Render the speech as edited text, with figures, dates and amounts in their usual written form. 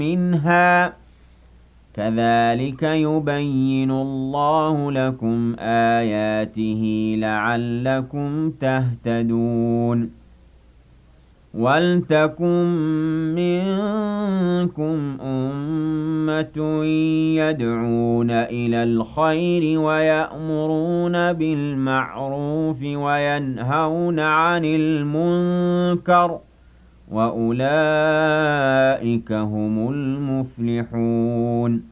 مِنْهَا كَذَلِكَ يُبَيِّنُ اللَّهُ لَكُمْ آيَاتِهِ لَعَلَّكُمْ تَهْتَدُونَ وَلْتَكُن مِّنكُمْ أُمَّةٌ يَدْعُونَ إِلَى الْخَيْرِ وَيَأْمُرُونَ بِالْمَعْرُوفِ وَيَنْهَوْنَ عَنِ الْمُنكَرِ ۚ وَأُولَٰئِكَ هُمُ الْمُفْلِحُونَ